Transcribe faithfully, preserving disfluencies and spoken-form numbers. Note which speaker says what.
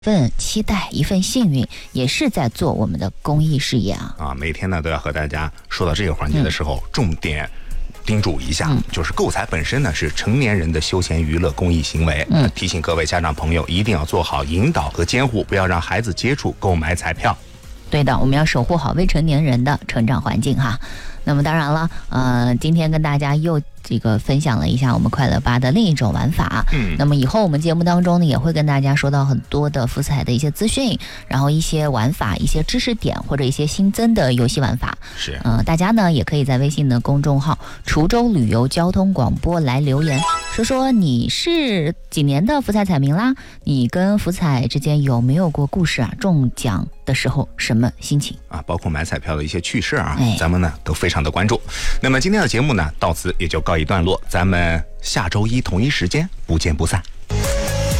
Speaker 1: 份期待，一份幸运，也是在做我们的公益事业啊！
Speaker 2: 啊，每天呢都要和大家说到这个环节的时候，嗯、重点叮嘱一下，嗯、就是购彩本身呢是成年人的休闲娱乐公益行为，嗯，提醒各位家长朋友一定要做好引导和监护，不要让孩子接触购买彩票。
Speaker 1: 对的，我们要守护好未成年人的成长环境哈。那么当然了，呃，今天跟大家又这个分享了一下我们快乐吧的另一种玩法。嗯，那么以后我们节目当中呢，也会跟大家说到很多的福彩的一些资讯，然后一些玩法、一些知识点或者一些新增的游戏玩法。
Speaker 2: 是，
Speaker 1: 呃，大家呢也可以在微信的公众号“滁州旅游交通广播”来留言，说说你是几年的福彩彩民啦？你跟福彩之间有没有过故事啊？中奖的时候什么心情
Speaker 2: 啊？包括买彩票的一些趣事啊，哎、咱们呢都非常的关注。那么今天的节目呢，到此也就告一段落，咱们下周一同一时间不见不散。